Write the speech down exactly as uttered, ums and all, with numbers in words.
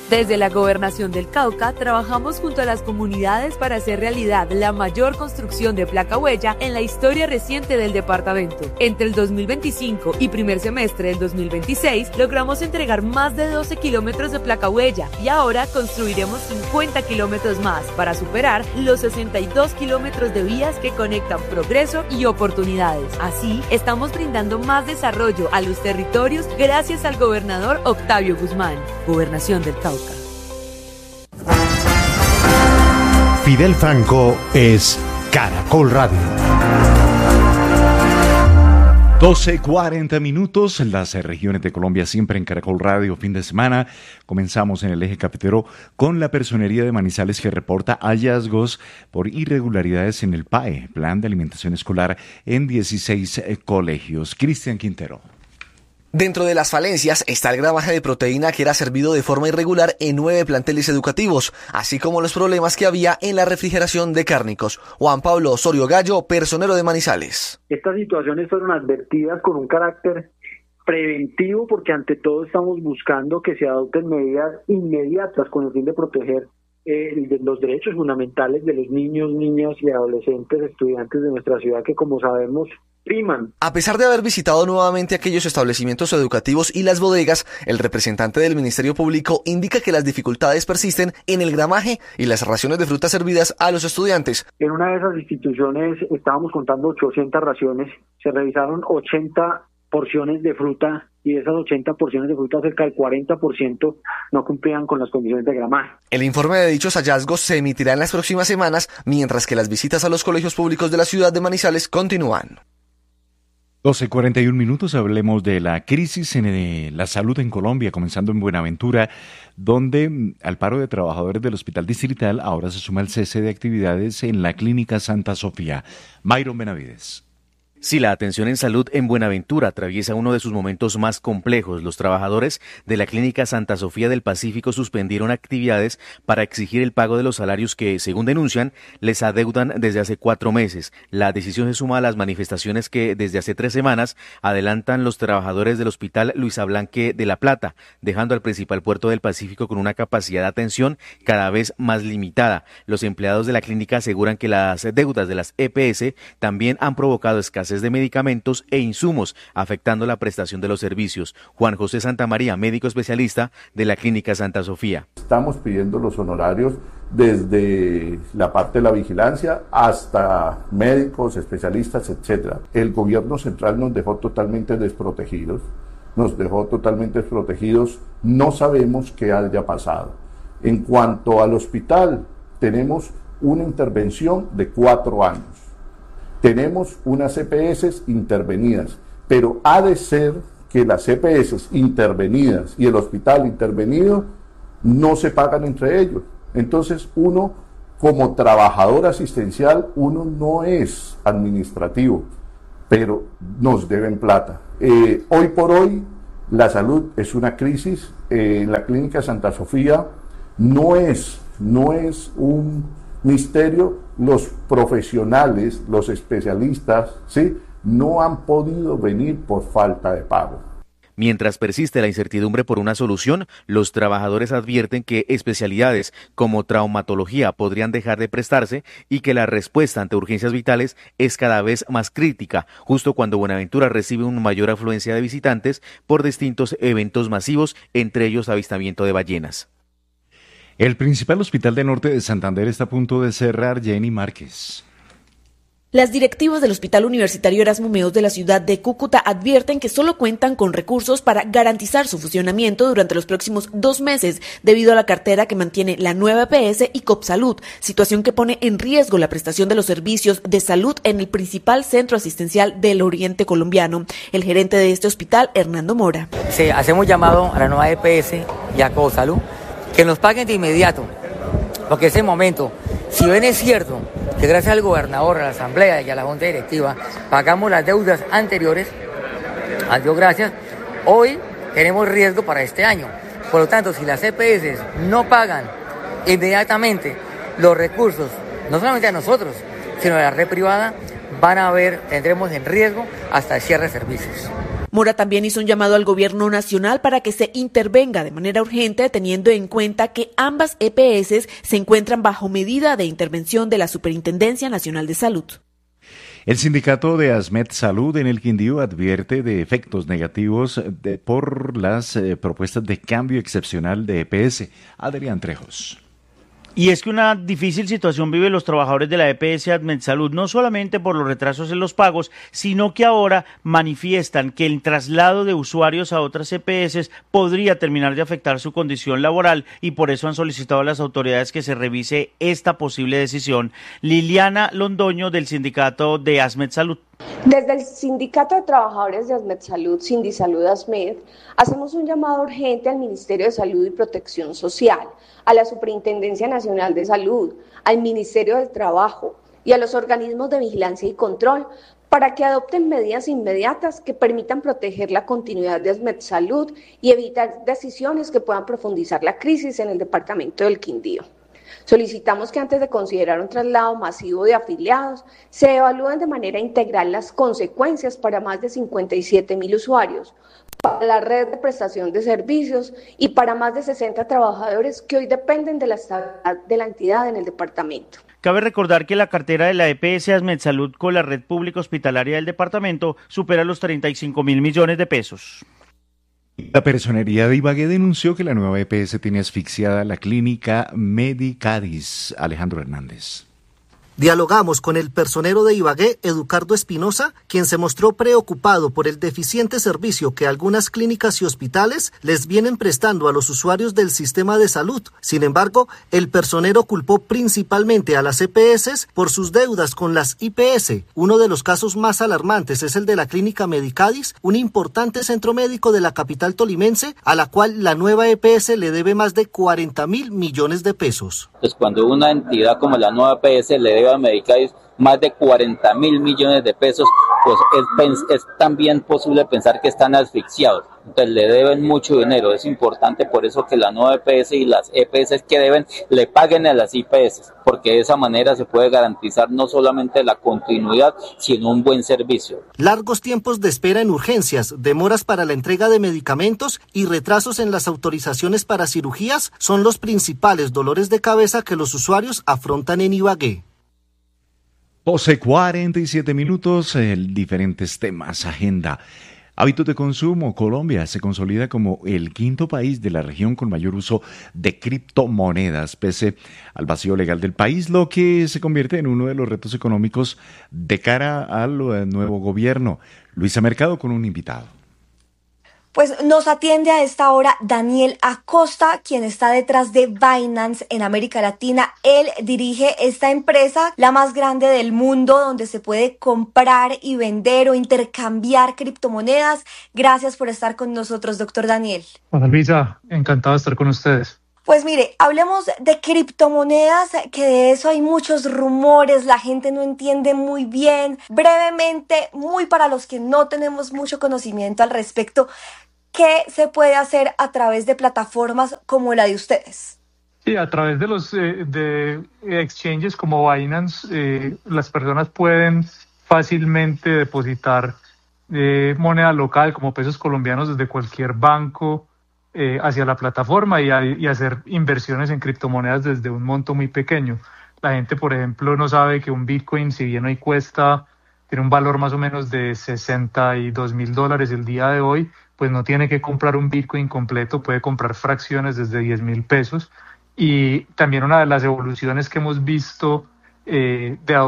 Desde la Gobernación del Cauca, trabajamos junto a las comunidades para hacer realidad la mayor construcción de placa huella en la historia reciente del departamento. Entre el dos mil veinticinco y primer semestre del dos mil veintiséis, logramos entregar más de doce kilómetros de placa huella y ahora construiremos cincuenta kilómetros más para superar los sesenta y dos kilómetros de vías que conectan progreso y oportunidades. Así, estamos brindando más desarrollo a los territorios gracias al gobernador Octavio Guzmán. Gobernación del Cauca. Fidel Franco es Caracol Radio. doce cuarenta minutos, las regiones de Colombia siempre en Caracol Radio, fin de semana. Comenzamos en el eje cafetero con la Personería de Manizales que reporta hallazgos por irregularidades en el P A E, Plan de Alimentación Escolar, en dieciséis eh, colegios. Cristian Quintero. Dentro de las falencias está el gramaje de proteína que era servido de forma irregular en nueve planteles educativos, así como los problemas que había en la refrigeración de cárnicos. Juan Pablo Osorio Gallo, personero de Manizales. Estas situaciones fueron advertidas con un carácter preventivo porque ante todo estamos buscando que se adopten medidas inmediatas con el fin de proteger eh, los derechos fundamentales de los niños, niñas y adolescentes estudiantes de nuestra ciudad que, como sabemos, priman. A pesar de haber visitado nuevamente aquellos establecimientos educativos y las bodegas, el representante del Ministerio Público indica que las dificultades persisten en el gramaje y las raciones de fruta servidas a los estudiantes. En una de esas instituciones estábamos contando ochocientas raciones, se revisaron ochenta porciones de fruta y de esas ochenta porciones de fruta cerca del cuarenta por ciento no cumplían con las condiciones de gramaje. El informe de dichos hallazgos se emitirá en las próximas semanas, mientras que las visitas a los colegios públicos de la ciudad de Manizales continúan. doce cuarenta y un minutos, hablemos de la crisis en la salud en Colombia, comenzando en Buenaventura, donde al paro de trabajadores del Hospital Distrital ahora se suma el cese de actividades en la Clínica Santa Sofía. Mayron Benavides. Si la atención en salud en Buenaventura atraviesa uno de sus momentos más complejos, los trabajadores de la Clínica Santa Sofía del Pacífico suspendieron actividades para exigir el pago de los salarios que, según denuncian, les adeudan desde hace cuatro meses. La decisión se suma a las manifestaciones que desde hace tres semanas adelantan los trabajadores del Hospital Luisa Blanque de La Plata, dejando al principal puerto del Pacífico con una capacidad de atención cada vez más limitada. Los empleados de la clínica aseguran que las deudas de las E P S también han provocado escasez de medicamentos e insumos, afectando la prestación de los servicios. Juan José Santamaría, médico especialista de la Clínica Santa Sofía. Estamos pidiendo los honorarios desde la parte de la vigilancia hasta médicos, especialistas, etcétera. El gobierno central nos dejó totalmente desprotegidos, nos dejó totalmente desprotegidos, no sabemos qué haya pasado. En cuanto al hospital, tenemos una intervención de cuatro años. Tenemos unas E P S intervenidas, pero ha de ser que las E P S intervenidas y el hospital intervenido no se pagan entre ellos. Entonces uno, como trabajador asistencial, uno no es administrativo, pero nos deben plata. Eh, hoy por hoy la salud es una crisis. Eh, en la Clínica Santa Sofía no es, no es un misterio. Los profesionales, los especialistas, ¿sí?, no han podido venir por falta de pago. Mientras persiste la incertidumbre por una solución, los trabajadores advierten que especialidades como traumatología podrían dejar de prestarse y que la respuesta ante urgencias vitales es cada vez más crítica, justo cuando Buenaventura recibe una mayor afluencia de visitantes por distintos eventos masivos, entre ellos avistamiento de ballenas. El principal hospital de norte de Santander está a punto de cerrar. Jenny Márquez. Las directivas del Hospital Universitario Erasmo Meos de la ciudad de Cúcuta advierten que solo cuentan con recursos para garantizar su funcionamiento durante los próximos dos meses debido a la cartera que mantiene la nueva E P S y Copsalud, situación que pone en riesgo la prestación de los servicios de salud en el principal centro asistencial del oriente colombiano. El gerente de este hospital, Hernando Mora. Sí, hacemos llamado a la nueva E P S y a Copsalud que nos paguen de inmediato, porque ese momento, si bien es cierto que gracias al gobernador, a la asamblea y a la junta directiva pagamos las deudas anteriores, a Dios gracias, hoy tenemos riesgo para este año. Por lo tanto, si las E P S no pagan inmediatamente los recursos, no solamente a nosotros, sino a la red privada, van a haber, tendremos en riesgo hasta el cierre de servicios. Mora también hizo un llamado al gobierno nacional para que se intervenga de manera urgente, teniendo en cuenta que ambas E P S se encuentran bajo medida de intervención de la Superintendencia Nacional de Salud. El sindicato de ASMED Salud en el Quindío advierte de efectos negativos de, por las eh, propuestas de cambio excepcional de E P S. Adrián Trejos. Y es que una difícil situación viven los trabajadores de la E P S ASMEDSalud, no solamente por los retrasos en los pagos, sino que ahora manifiestan que el traslado de usuarios a otras E P S podría terminar de afectar su condición laboral y por eso han solicitado a las autoridades que se revise esta posible decisión. Liliana Londoño, del sindicato de ASMEDSalud. Desde el Sindicato de Trabajadores de ASMEDSalud, Sindisalud ASMED, hacemos un llamado urgente al Ministerio de Salud y Protección Social, a la Superintendencia Nacional de Salud, al Ministerio del Trabajo y a los organismos de vigilancia y control para que adopten medidas inmediatas que permitan proteger la continuidad de ASMEDSalud y evitar decisiones que puedan profundizar la crisis en el departamento del Quindío. Solicitamos que antes de considerar un traslado masivo de afiliados, se evalúen de manera integral las consecuencias para más de cincuenta y siete mil usuarios, para la red de prestación de servicios y para más de sesenta trabajadores que hoy dependen de la estabilidad de la entidad en el departamento. Cabe recordar que la cartera de la E P S ASMEDSalud con la red pública hospitalaria del departamento supera los treinta y cinco mil millones de pesos. La Personería de Ibagué denunció que la nueva E P S tiene asfixiada la clínica Medicadis. Alejandro Hernández. Dialogamos con el personero de Ibagué, Eduardo Espinosa, quien se mostró preocupado por el deficiente servicio que algunas clínicas y hospitales les vienen prestando a los usuarios del sistema de salud. Sin embargo, el personero culpó principalmente a las E P S por sus deudas con las I P S. Uno de los casos más alarmantes es el de la clínica Medicadis, un importante centro médico de la capital tolimense, a la cual la nueva E P S le debe más de cuarenta mil millones de pesos. Pues cuando una entidad como la nueva E P S le debe a Medicadis más de cuarenta mil millones de pesos, pues es, es también posible pensar que están asfixiados. Entonces le deben mucho dinero. Es importante por eso que la nueva E P S y las E P S que deben le paguen a las I P S, porque de esa manera se puede garantizar no solamente la continuidad, sino un buen servicio. Largos tiempos de espera en urgencias, demoras para la entrega de medicamentos y retrasos en las autorizaciones para cirugías son los principales dolores de cabeza que los usuarios afrontan en Ibagué. doce cuarenta y siete minutos, eh, diferentes temas, agenda. Hábitos de consumo. Colombia se consolida como el quinto país de la región con mayor uso de criptomonedas, pese al vacío legal del país, lo que se convierte en uno de los retos económicos de cara al nuevo gobierno. Luisa Mercado con un invitado. Pues nos atiende a esta hora Daniel Acosta, quien está detrás de Binance en América Latina. Él dirige esta empresa, la más grande del mundo, donde se puede comprar y vender o intercambiar criptomonedas. Gracias por estar con nosotros, doctor Daniel. Hola Luisa, encantado de estar con ustedes. Pues mire, hablemos de criptomonedas, que de eso hay muchos rumores, la gente no entiende muy bien. Brevemente, muy para los que no tenemos mucho conocimiento al respecto, ¿qué se puede hacer a través de plataformas como la de ustedes? Sí, a través de los eh, de exchanges como Binance, eh, las personas pueden fácilmente depositar eh, moneda local como pesos colombianos desde cualquier banco eh, hacia la plataforma y, a, y hacer inversiones en criptomonedas desde un monto muy pequeño. La gente, por ejemplo, no sabe que un Bitcoin, si bien hoy cuesta, tiene un valor más o menos de sesenta y dos mil dólares el día de hoy, pues no tiene que comprar un Bitcoin completo, puede comprar fracciones desde diez mil pesos. Y también una de las evoluciones que hemos visto eh, de